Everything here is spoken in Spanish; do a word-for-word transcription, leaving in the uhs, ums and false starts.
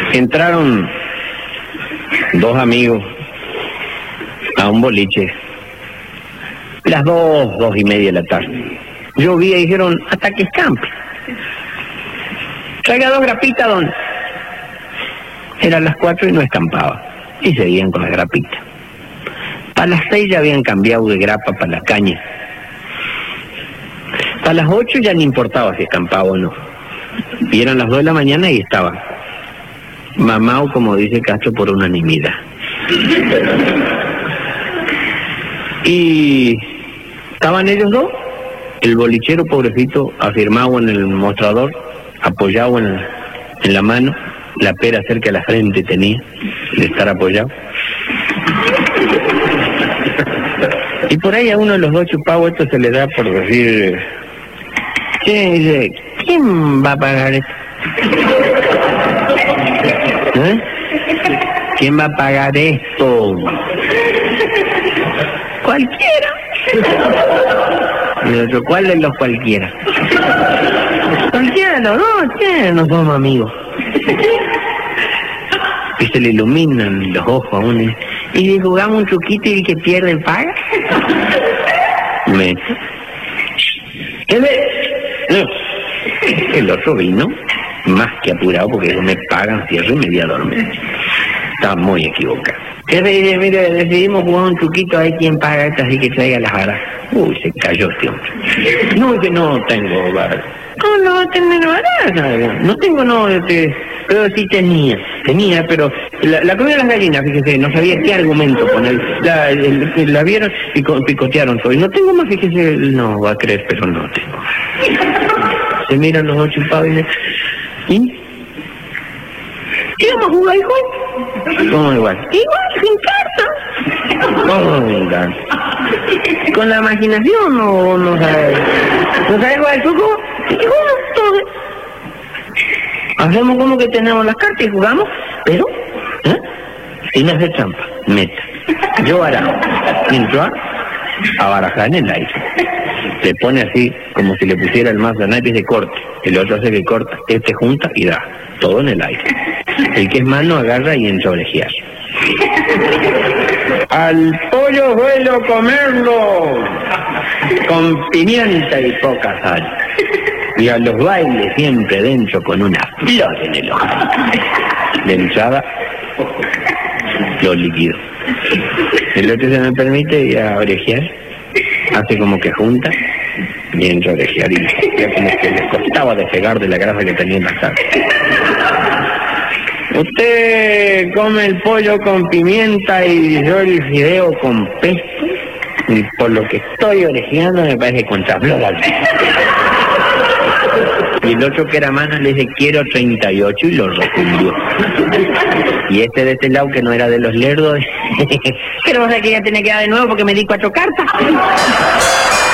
Entraron dos amigos a un boliche, las dos, dos y media de la tarde. Llovía y dijeron, hasta que escampe. Traiga dos grapitas, don. Eran las cuatro y no escampaba. Y seguían con la grapita. Para las seis ya habían cambiado de grapa para la caña. Para las ocho ya no importaba si escampaba o no. Y eran las dos de la mañana y estaban mamao, como dice Castro, por unanimidad. Y estaban ellos dos, el bolichero pobrecito afirmado en el mostrador, apoyado en, en la mano, la pera cerca de la frente tenía, de estar apoyado. Y por ahí a uno de los dos chupados esto se le da por decir, ¿qué dice? ¿Quién va a pagar esto? ¿Eh? ¿Quién va a pagar esto? Cualquiera. Y el otro, ¿cuál de los cualquiera? Cualquiera de los dos, ¿qué? No somos amigos. Y se le iluminan los ojos a uno. Y si jugamos un truquito y el que pierde paga. Me... ¿Qué ves? No. El otro vino más que apurado porque no me pagan, cierro y me di a dormir. Estaba muy equivocado. ¿Qué dice? Mire, decidimos jugar un truquito, hay quien paga esto, así que traiga las varas. Uy, se cayó este hombre. No, es que no tengo varas. No, no, tener varas. No tengo, no, este, pero sí tenía. Tenía, pero la, la comida de las gallinas, fíjese, no sabía qué argumento poner. La, el, el, la vieron y picotearon todo. Y no tengo más, fíjese, no va a creer, pero no tengo. Se miran los dos chupados y dicen, ¿y? ¿Qué vamos a jugar igual? ¿Cómo igual? Igual, sin carta. ¿Cómo sin carta? ¿Con la imaginación o no sabes? ¿No sabes jugar el truco? Y bueno, entonces hacemos como que tenemos las cartas y jugamos, pero, ¿eh? Sin hacer trampa, meta. Yo barajo, entro a, a barajar en el aire. Se pone así, como si le pusiera el mazo a naipes de corte. El otro hace que corta, este junta y da. Todo en el aire. El que es mano agarra y entra a orejear. Al pollo suelo comerlo con pimienta y poca sal. Y a los bailes siempre dentro con una flor en el ojo. De entrada, lo líquido. El otro se me permite ir a orejear. Hace como que junta y entra a orejear y ya como que le costaba despegar de la grasa que tenía en la cara. Usted come el pollo con pimienta y yo el fideo con pesto, y por lo que estoy orejeando me parece contraflor. Y el otro que era mano le dice, quiero treinta y ocho y lo refundió. Y este de este lado que no era de los lerdos, pero vos sabés que ya tenía que dar de nuevo porque me di cuatro cartas.